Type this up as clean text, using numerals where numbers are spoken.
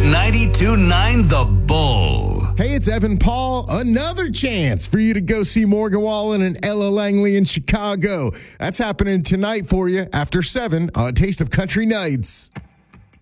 92.9 The Bull. Hey, it's Evan Paul. Another chance for you to go see Morgan Wallen and Ella Langley in Chicago. That's happening tonight for you after 7 on Taste of Country Nights.